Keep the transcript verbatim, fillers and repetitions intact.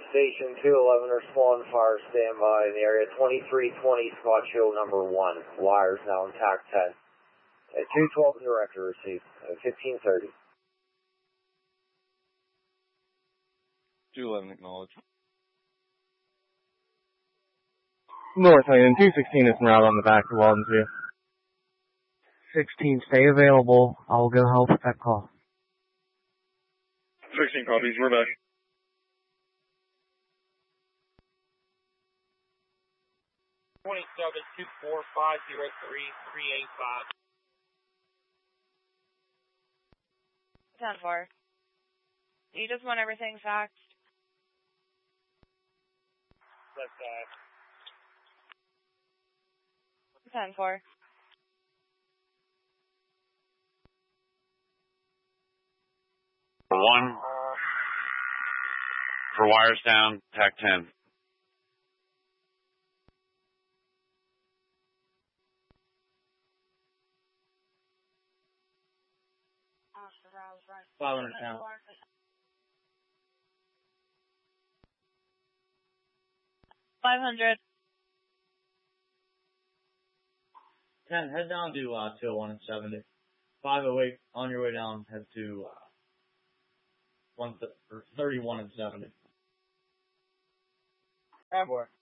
Station two eleven, respond fire standby in the area. twenty-three twenty, spot show number one. Wires now in TAC ten. At two twelve, director received. At fifteen thirty. two eleven, acknowledge. North Island, two sixteen is en route on the back to Walden two. sixteen, stay available. I'll go help with that call. sixteen copies, we're back. twenty-seven two four five zero three three eight five. ten four. You just want everything faxed? That's five. ten four. One. For wires down, TAC ten. five hundred count. five hundred. ten, head down to uh, two oh one and seventy. five oh eight, on your way down, head to uh, one th- or thirty-one and seventy. ten four.